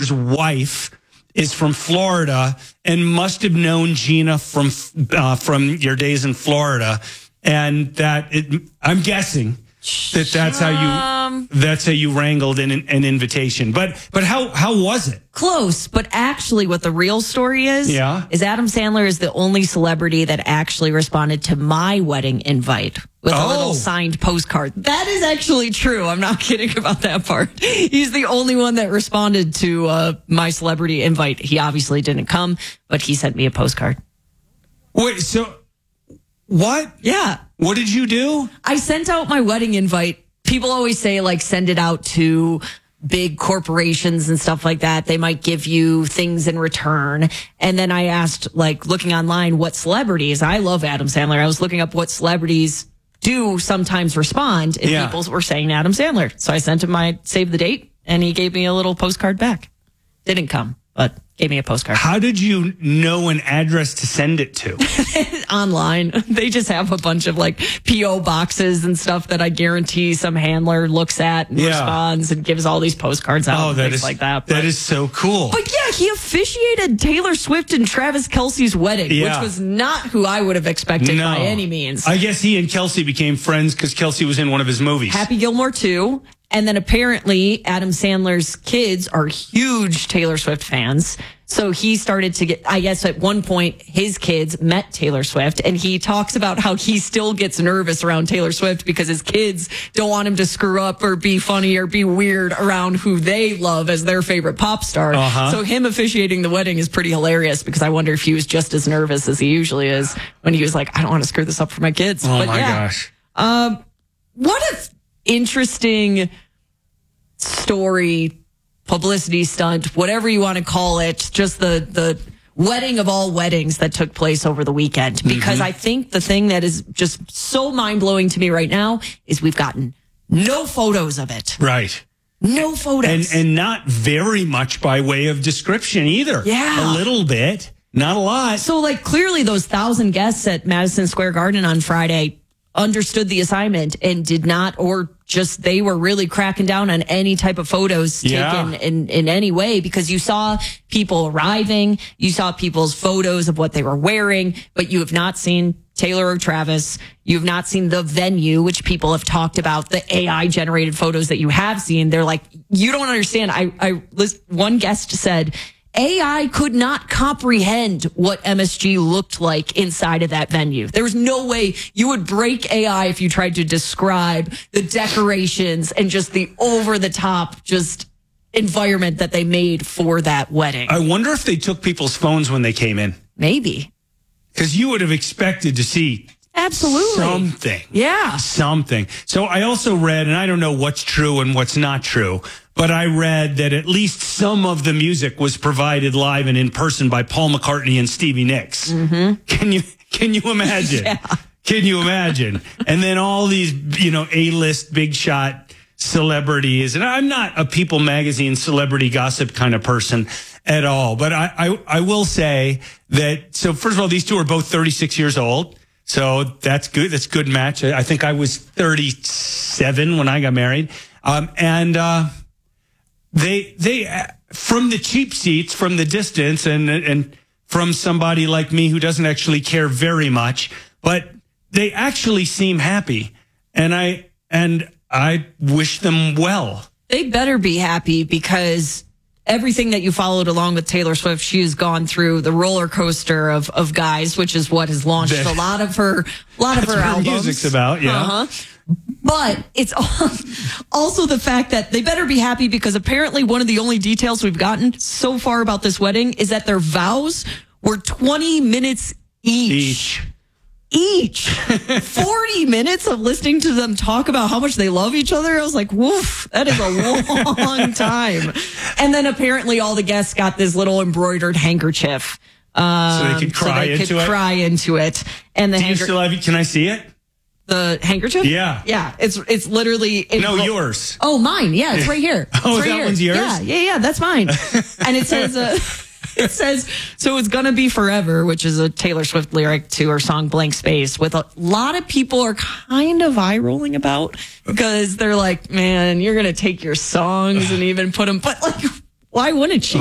Sandler's wife is from Florida and must have known Gina from your days in Florida, and I'm guessing that's how you wrangled an invitation. But how was it? Close, but actually what the real story is Adam Sandler is the only celebrity that actually responded to my wedding invite with a little signed postcard. That is actually true. I'm not kidding about that part. He's the only one that responded to my celebrity invite. He obviously didn't come, but he sent me a postcard. Wait, so what? Yeah. What did you do? I sent out my wedding invite. People always say, like, send it out to big corporations and stuff like that. They might give you things in return. And then I asked, like, looking online, what celebrities? I love Adam Sandler. I was looking up what celebrities do sometimes respond, and people were saying Adam Sandler. So I sent him my save the date, and he gave me a little postcard back. Didn't come, but gave me a postcard. How did you know an address to send it to? Online. They just have a bunch of like P.O. boxes and stuff that I guarantee some handler looks at and responds and gives all these postcards out and things like that. That is so cool. But yeah, he officiated Taylor Swift and Travis Kelce's wedding, which was not who I would have expected by any means. I guess he and Kelce became friends because Kelce was in one of his movies. Happy Gilmore 2. And then apparently Adam Sandler's kids are huge Taylor Swift fans. So he started to get, I guess at one point, his kids met Taylor Swift, and he talks about how he still gets nervous around Taylor Swift because his kids don't want him to screw up or be funny or be weird around who they love as their favorite pop star. So him officiating the wedding is pretty hilarious because I wonder if he was just as nervous as he usually is when he was like, I don't want to screw this up for my kids. Oh, my gosh. What if interesting story, publicity stunt, whatever you want to call it, just the wedding of all weddings that took place over the weekend. Because I think the thing that is just so mind-blowing to me right now is we've gotten no photos of it. Right. No photos. And not very much by way of description either. Yeah. A little bit, not a lot. So, like, clearly those 1,000 guests at Madison Square Garden on Friday understood the assignment and did not, or just they were really cracking down on any type of photos taken in any way, because you saw people arriving, you saw people's photos of what they were wearing, but you have not seen Taylor or Travis. You've not seen the venue, which people have talked about, the AI generated photos that you have seen. They're like, you don't understand. One guest said, AI could not comprehend what MSG looked like inside of that venue. There was no way you would break AI if you tried to describe the decorations and just the over-the-top just environment that they made for that wedding. I wonder if they took people's phones when they came in. Maybe. Because you would have expected to see something. Yeah. Something. So I also read, and I don't know what's true and what's not true, but I read that at least some of the music was provided live and in person by Paul McCartney and Stevie Nicks. Can you imagine? Can you imagine? And then all these, A-list big shot celebrities. And I'm not a People magazine celebrity gossip kind of person at all. But I will say that, so first of all, these two are both 36 years old. So that's good. That's a good match. I think I was 37 when I got married. They from the cheap seats, from the distance, and from somebody like me who doesn't actually care very much, but they actually seem happy, and I wish them well. They better be happy, because everything that you followed along with Taylor Swift, she has gone through the roller coaster of guys, which is what has launched a lot of her albums. Music's about, But it's also the fact that they better be happy, because apparently one of the only details we've gotten so far about this wedding is that their vows were 20 minutes each. 40 minutes of listening to them talk about how much they love each other. I was like, woof, that is a long time. And then apparently all the guests got this little embroidered handkerchief. So they could cry into it. And do you still have it? Can I see it? The handkerchief? Yeah. Yeah. It's literally. Yours. Oh, mine. Yeah. It's right here. One's yours? Yeah. That's mine. And it says, so it's gonna be forever, which is a Taylor Swift lyric to her song Blank Space, with a lot of people are kind of eye rolling about, because they're like, man, you're gonna take your songs and even put them, but like, why wouldn't she?